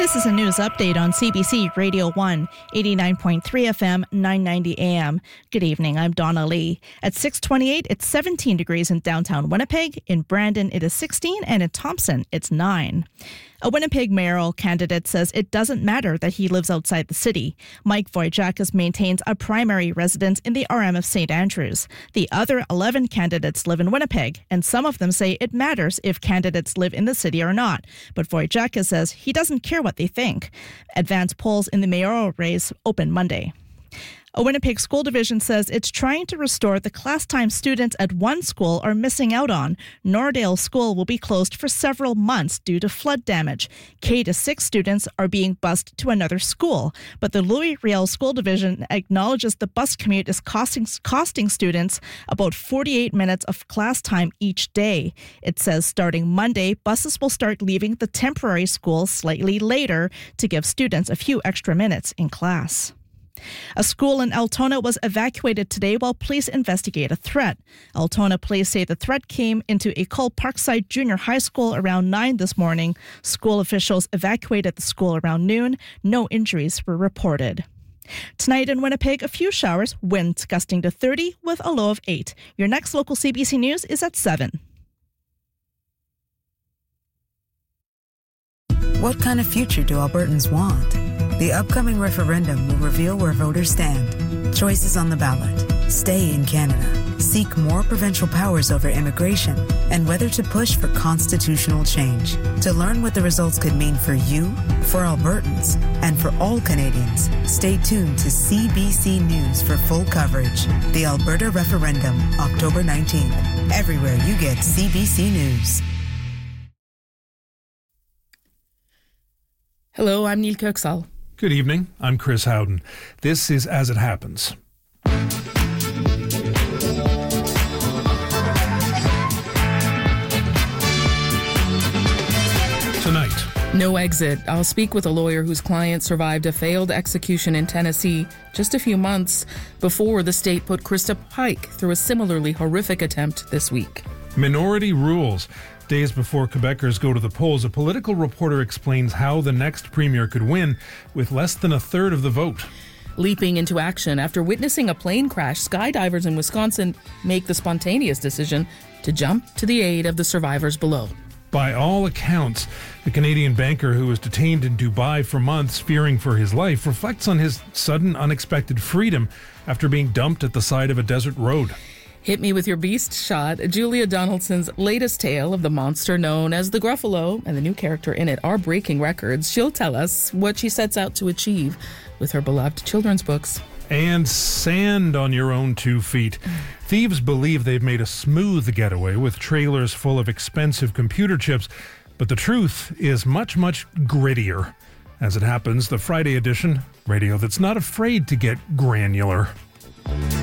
This is a news update on CBC Radio 1, 89.3 FM, 990 AM. Good evening, I'm Donna Lee. At 6:28, it's 17 degrees in downtown Winnipeg. In Brandon, it is 16, and in Thompson, it's 9. A Winnipeg mayoral candidate says it doesn't matter that he lives outside the city. Mike Wojciechowski maintains a primary residence in the RM of St. Andrews. The other 11 candidates live in Winnipeg, and some of them say it matters if candidates live in the city or not. But Wojciechowski says he doesn't care what they think. Advanced polls in the mayoral race open Monday. A Winnipeg school division says it's trying to restore the class time students at one school are missing out on. Nordale School will be closed for several months due to flood damage. K-6 students are being bused to another school, but the Louis Riel School Division acknowledges the bus commute is costing students about 48 minutes of class time each day. It says starting Monday, buses will start leaving the temporary school slightly later to give students a few extra minutes in class. A school in Altona was evacuated today while police investigate a threat. Altona police say the threat came into École Parkside Junior High School around 9 this morning. School officials evacuated the school around noon. No injuries were reported. Tonight in Winnipeg, a few showers, winds gusting to 30 with a low of 8. Your next local CBC News is at 7. What kind of future do Albertans want? The upcoming referendum will reveal where voters stand. Choices on the ballot: stay in Canada, seek more provincial powers over immigration, and whether to push for constitutional change. To learn what the results could mean for you, for Albertans, and for all Canadians, stay tuned to CBC News for full coverage. The Alberta Referendum, October 19th. Everywhere you get CBC News. Hello, I'm Neil Kirksall. Good evening, I'm Chris Howden. This is As It Happens. Tonight. No exit. I'll speak with a lawyer whose client survived a failed execution in Tennessee just a few months before the state put Krista Pike through a similarly horrific attempt this week. Minority rules. Days before Quebecers go to the polls, a political reporter explains how the next premier could win with less than a third of the vote. Leaping into action after witnessing a plane crash, skydivers in Wisconsin make the spontaneous decision to jump to the aid of the survivors below. By all accounts, the Canadian banker who was detained in Dubai for months fearing for his life reflects on his sudden, unexpected freedom after being dumped at the side of a desert road. Hit me with your beast shot. Julia Donaldson's latest tale of the monster known as the Gruffalo and the new character in it are breaking records. She'll tell us what she sets out to achieve with her beloved children's books. And sand on your own 2 feet. Thieves believe they've made a smooth getaway with trailers full of expensive computer chips, but the truth is much, much grittier. As it happens, the Friday edition, radio that's not afraid to get granular.